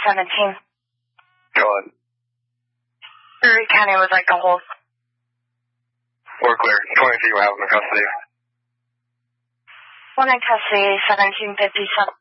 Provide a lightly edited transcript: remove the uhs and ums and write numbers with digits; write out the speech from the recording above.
17. Go ahead. Erie County would like to hold. We're clear. 23, we have them in custody. One in custody, 1757.